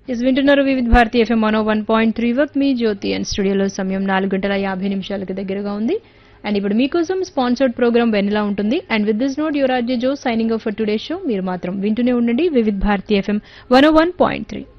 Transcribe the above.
Yes వింటున్నారు వివిధ Bharati FM 101.3 work me Jyothi and స్టూడియోలో సమయం 4:50 దగ్గరగా ఉంది. అండ్ ఇప్పుడు మీకోసం స్పాన్సర్డ్ ప్రోగ్రామ్ వెన్నెలా ఉంటుంది. And with this note your RJ Joe signing off for today show. మీరు మాత్రం వింటూనే ఉండండి వివిధ భారతి ఎఫ్ఎం 101.3.